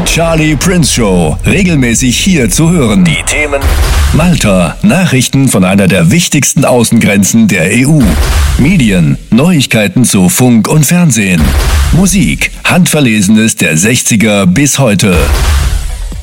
Charlie Prince Show. Regelmäßig hier zu hören. Die Themen: Malta, Nachrichten von einer der wichtigsten Außengrenzen der EU. Medien, Neuigkeiten zu Funk und Fernsehen. Musik, Handverlesenes der 60er bis heute.